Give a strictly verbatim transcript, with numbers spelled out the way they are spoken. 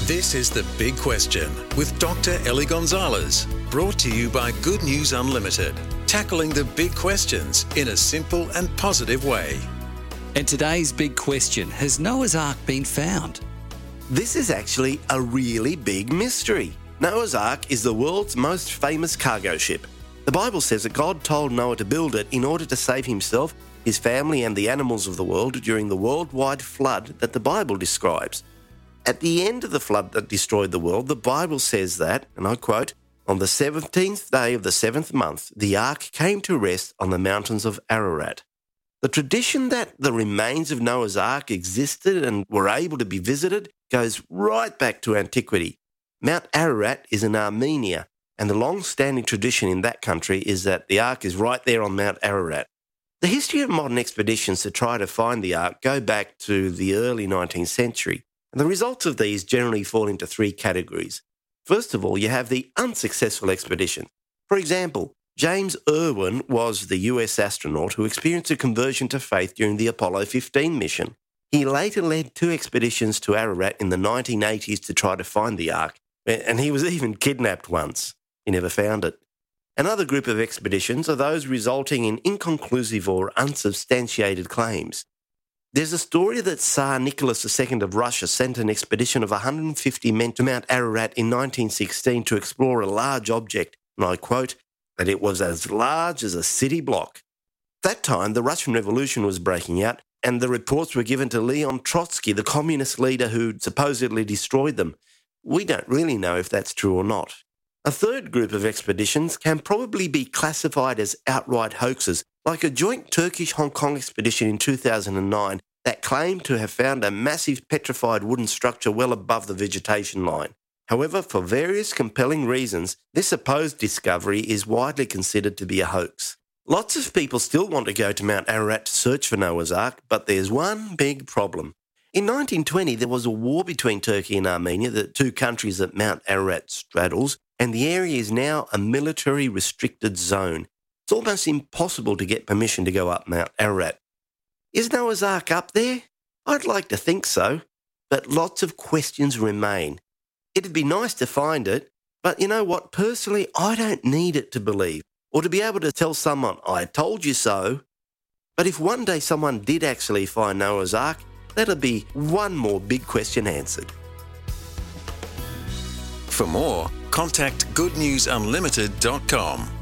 This is The Big Question with Doctor Ellie Gonzalez, brought to you by Good News Unlimited, tackling the big questions in a simple and positive way. And today's big question, has Noah's Ark been found? This is actually a really big mystery. Noah's Ark is the world's most famous cargo ship. The Bible says that God told Noah to build it in order to save himself, his family and the animals of the world during the worldwide flood that the Bible describes. At the end of the flood that destroyed the world, the Bible says that, and I quote, "On the seventeenth day of the seventh month, the ark came to rest on the mountains of Ararat." The tradition that the remains of Noah's Ark existed and were able to be visited goes right back to antiquity. Mount Ararat is in Armenia, and the long-standing tradition in that country is that the ark is right there on Mount Ararat. The history of modern expeditions to try to find the ark go back to the early nineteenth century. And the results of these generally fall into three categories. First of all, you have the unsuccessful expedition. For example, James Irwin was the U S astronaut who experienced a conversion to faith during the Apollo fifteen mission. He later led two expeditions to Ararat in the nineteen eighties to try to find the ark, and he was even kidnapped once. He never found it. Another group of expeditions are those resulting in inconclusive or unsubstantiated claims. There's a story that Tsar Nicholas the Second of Russia sent an expedition of one hundred fifty men to Mount Ararat in nineteen sixteen to explore a large object, and I quote, that it was as large as a city block. At that time, the Russian Revolution was breaking out, and the reports were given to Leon Trotsky, the communist leader who supposedly destroyed them. We don't really know if that's true or not. A third group of expeditions can probably be classified as outright hoaxes, like a joint Turkish-Hong Kong expedition in two thousand nine that claimed to have found a massive petrified wooden structure well above the vegetation line. However, for various compelling reasons, this supposed discovery is widely considered to be a hoax. Lots of people still want to go to Mount Ararat to search for Noah's Ark, but there's one big problem. In nineteen twenty, there was a war between Turkey and Armenia, the two countries that Mount Ararat straddles, and the area is now a military restricted zone. It's almost impossible to get permission to go up Mount Ararat. Is Noah's Ark up there? I'd like to think so, but lots of questions remain. It'd be nice to find it, but you know what? Personally, I don't need it to believe, or to be able to tell someone, I told you so. But if one day someone did actually find Noah's Ark, that'll be one more big question answered. For more, contact good news unlimited dot com.